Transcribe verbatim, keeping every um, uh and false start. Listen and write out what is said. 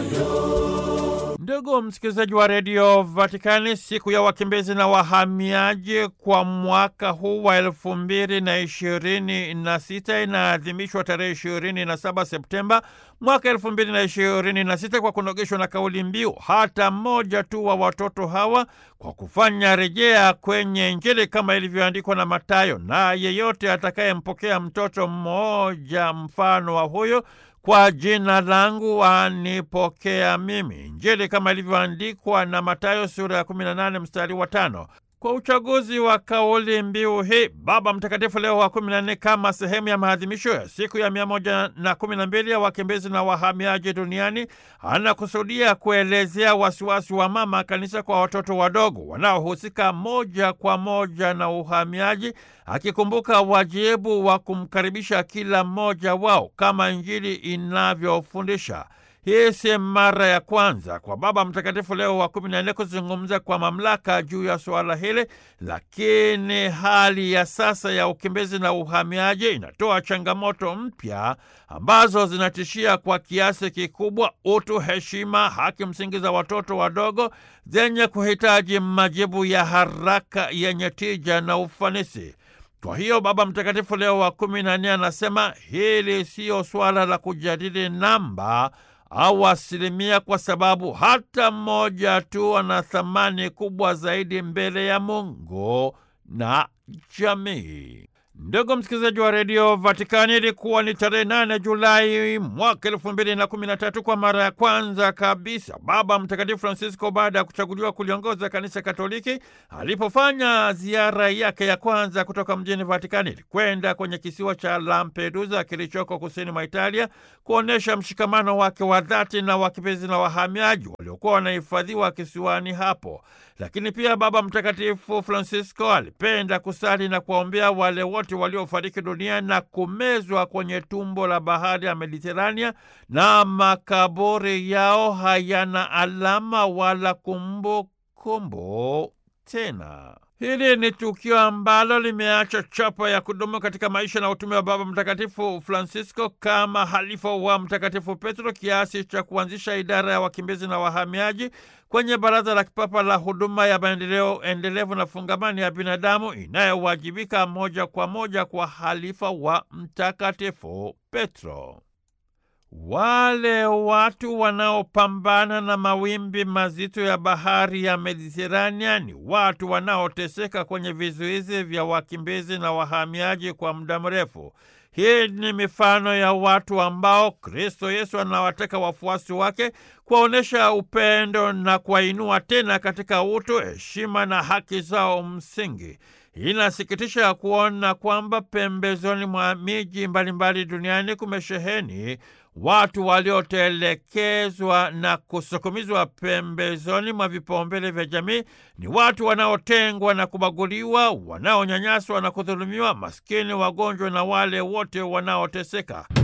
Ndugu msikilizaji wa redio Vatikani, siku ya wakimbizi na wahamiaji kwa mwaka huu wa elfu mbili na ishirini na sita inaadhimishwa tarehe ishirini na saba Septemba mwaka elfu mbili na ishirini na sita kwa kunogeshwa na kauli mbiu hata mmoja tu wa watoto hawa, kwa kufanya rejea kwenye Injili kama ilivyoandikwa na Mathayo, na yeyote atakayempokea mtoto mmoja mfano wa huyo kwa jina langu anipokea mimi. Injili kama ilivyoandikwa na Mathayo sura ya kumi na nane mstari wa tano. Kwa uchaguzi wa kauli mbiu hii, Baba Mtakatifu Leo wa kumi na nne, kama sehemu ya maadhimisho ya siku ya mia moja na kumi na mbili ya wakimbizi na wahamiaji duniani, anakusudia kuelezea wasiwasi wa Mama Kanisa kwa watoto wadogo wanaohusika moja kwa moja na uhamiaji, akikumbuka wajibu wa kumkaribisha kila mmoja wao kama Injili inavyofundisha. Hii si mara ya kwanza kwa Baba Mtakatifu Leo wa kumi na nne kuzungumza kwa mamlaka juu ya suala hili, lakini hali ya sasa ya ukimbizi na uhamiaji inatoa changamoto mpya ambazo zinatishia kwa kiasi kikubwa utu, heshima, haki msingi za watoto wadogo zenye kuhitaji majibu ya haraka yenye tija na ufanisi. Kwa hiyo Baba Mtakatifu Leo wa kumi na nne anasema hili siyo swala la kujadili namba au asilimia, kwa sababu hata mmoja tu ana thamani kubwa zaidi mbele ya Mungu na jamii. Ndugu msikilizaji wa redio Vatikani, ilikuwa ni tarehe nane Julai mwaka elfu mbili na kumi na tatu kwa mara ya kwanza kabisa Baba Mtakatifu Francisco, baada ya kuchaguliwa kuliongoza Kanisa Katoliki, alipofanya ziara yake ya kwanza kutoka mjini Vatikani kwenda kwenye kisiwa cha Lampedusa kilichoko kusini mwa Italia, kuonesha mshikamano wake wa dhati na wakimbizi na wahamiaji waliokuwa wanahifadhiwa kisiwani hapo. Lakini pia Baba Mtakatifu Francisco alipenda kusali na kuwaombea wale wote waliofariki dunia na kumezwa kwenye tumbo la bahari ya Mediterania na makaburi yao hayana alama wala kumbukumbu kumbu tena. Hili ni tukio ambalo limeacha chapa ya kudumu katika maisha na utume wa Baba Mtakatifu Francisco kama halifa wa Mtakatifu Petro, kiasi cha kuanzisha idara ya wakimbizi na wahamiaji kwenye Baraza la Kipapa la Huduma ya Maendeleo Endelevu na Fungamani ya Binadamu, inayowajibika moja kwa moja kwa halifa wa Mtakatifu Petro. Wale watu wanaopambana na mawimbi mazito ya bahari ya Mediterania ni watu wanaoteseka kwenye vizuizi vya wakimbizi na wahamiaji kwa muda mrefu. Hii ni mifano ya watu ambao Kristo Yesu anawataka wafuasi wake kuwaonesha upendo na kuwainua tena katika utu, heshima na haki zao msingi. Inasikitisha kuona kwamba pembezoni mwa miji mbalimbali duniani kumesheheni watu waliotelekezwa na kusukumizwa pembezoni mwa vipaumbele vya jamii. Ni watu wanaotengwa na kubaguliwa, wanaonyanyaswa na kudhulumiwa, maskini, wagonjwa na wale wote wanaoteseka.